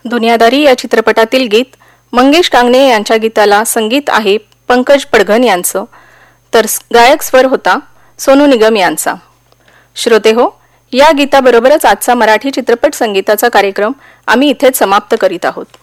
दुनियादारी या चित्रपटातील गीत मंगेश कांगणे यांच्या गीताला संगीत आहे पंकज पडघन यांचं, तर गायक स्वर होता सोनू निगम यांचा. श्रोते हो, या गीताबरोबरच आजचा मराठी चित्रपट संगीताचा कार्यक्रम आम्ही इथेच समाप्त करीत आहोत.